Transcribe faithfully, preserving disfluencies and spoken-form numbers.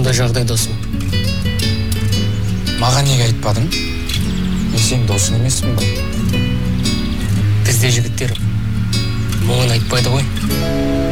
қандай жағдайдасың? Маған неге айтпадың? Мен сенің досың емеспін ба? Бізде жігіттер мұңын айтпайды ғой.